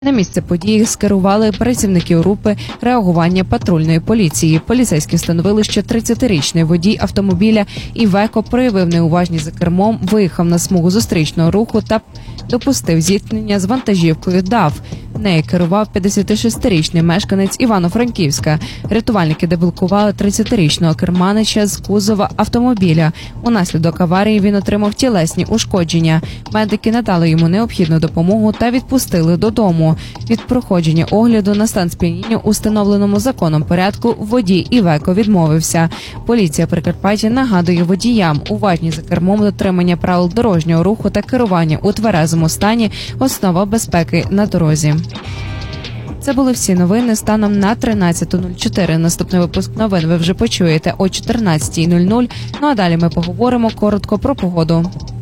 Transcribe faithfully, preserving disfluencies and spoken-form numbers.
На місце події скерували працівники групи реагування патрульної поліції. Поліцейські встановили, що тридцятирічний водій автомобіля «Івеко» проявив неуважність за кермом, виїхав на смугу зустрічного руху та допустив зіткнення з вантажівкою ДАФ. Нею керував п'ятдесятишестирічний мешканець Івано-Франківська. Рятувальники деблокували тридцятирічного керманича з кузова автомобіля. Унаслідок аварії він отримав тілесні ушкодження. Медики надали йому необхідну допомогу та відпустили додому. Від проходження огляду на стан сп'яніння у встановленому законом порядку водій «Івеко» відмовився. Поліція Прикарпаття нагадує водіям: уважність за кермом, дотримання правил дорожнього руху та керування у тверезому стані – основа безпеки на дорозі. Це були всі новини станом на тринадцяте нуль чотири. Наступний випуск новин ви вже почуєте о чотирнадцятій нуль нуль. Ну а далі ми поговоримо коротко про погоду.